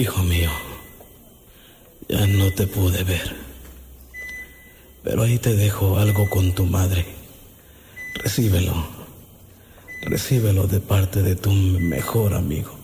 Hijo mío, ya no te pude ver, pero ahí te dejo algo con tu madre. Recíbelo de parte de tu mejor amigo.